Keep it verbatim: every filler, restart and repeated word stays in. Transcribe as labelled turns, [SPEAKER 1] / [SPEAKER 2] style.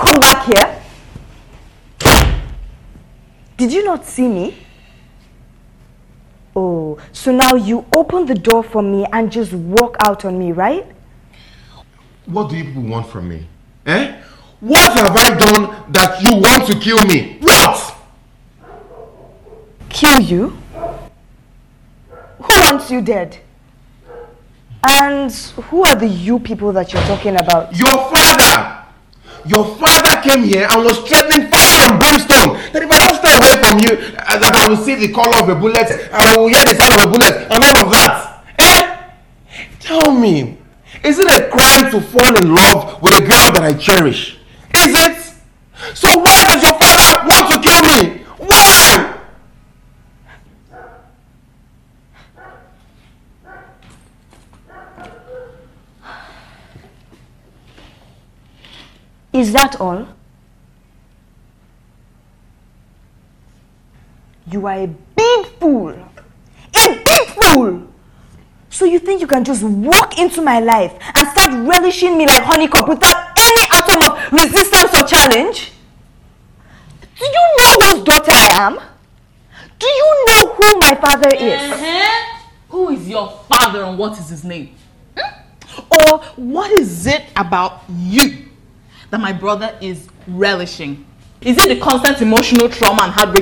[SPEAKER 1] come back here? Did you not see me? Oh, so now you open the door for me and just walk out on me, right?
[SPEAKER 2] What do you people want from me? Eh? What have I done that you want to kill me? What?
[SPEAKER 1] Kill you? Who wants you dead? And who are the you people that you're talking about?
[SPEAKER 2] Your father! Your father came here and was threatening fire and brimstone. That if I don't stay away from you, uh, that I will see the color of a bullet, I will hear the sound of a bullet, and all of that. Eh? Tell me, is it a crime to fall in love with a girl that I cherish? Is it? So why does your father want to kill me? Why?
[SPEAKER 1] Is that all? You are a big fool. A big fool! So you think you can just walk into my life and start relishing me like honeycomb without any atom of resistance or challenge? Do you know whose daughter I am? Do you know who my father is?
[SPEAKER 3] Uh-huh. Who is your father and what is his name? Hmm? Or what is it about you that my brother is relishing? Is it the constant emotional trauma and heartbreak